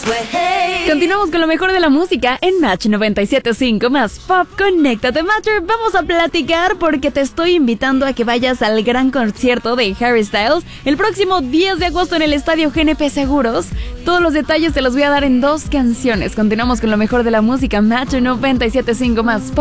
Continuamos con lo mejor de la música en Match 97.5 más Pop. Conéctate, Matcher. Vamos a platicar porque te estoy invitando a que vayas al gran concierto de Harry Styles el próximo 10 de agosto en el Estadio GNP Seguros. Todos los detalles te los voy a dar en 2 canciones. Continuamos con lo mejor de la música, Match 97.5 más Pop.